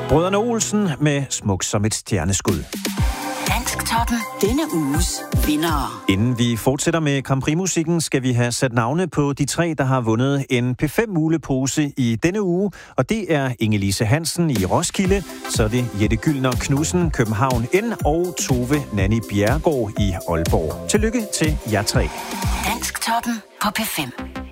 Brødrene Olsen med Smuk som et stjerneskud. Dansktoppen. Denne uges vinder. Inden vi fortsætter med Grand Prix-musikken, skal vi have sat navne på de 3, der har vundet en P5-mulepose i denne uge. Og det er Inge-Lise Hansen i Roskilde, så er det Jette Gyldner Knudsen, København N og Tove Nanny Bjerregaard i Aalborg. Tillykke til jer 3. Dansktoppen på P5.